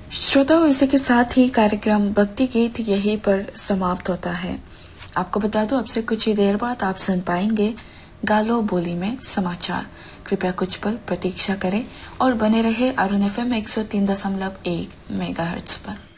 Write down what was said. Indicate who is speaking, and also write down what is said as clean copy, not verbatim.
Speaker 1: श्रोताओं, इसी के साथ ही कार्यक्रम भक्ति गीत यहीं पर समाप्त होता है। आपको बता दूं, अब से कुछ ही देर बाद आप सुन पाएंगे गालो बोली में समाचार। कृपया कुछ पल प्रतीक्षा करें और बने रहे अरुण FM 103.1 मेगाहर्ट्ज पर।